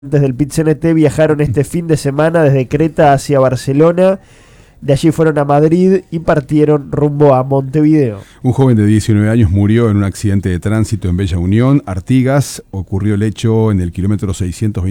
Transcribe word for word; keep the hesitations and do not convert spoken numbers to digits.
Desde el Pit C N T viajaron este fin de semana desde Creta hacia Barcelona. De allí fueron a Madrid y partieron rumbo a Montevideo. Un joven de diecinueve años murió en un accidente de tránsito en Bella Unión, Artigas. Ocurrió el hecho en el kilómetro seiscientos